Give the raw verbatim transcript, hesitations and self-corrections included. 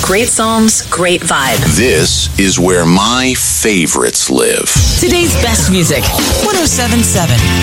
Great songs, great vibe. This is where my favorites live. Today's best music, one oh seven point seven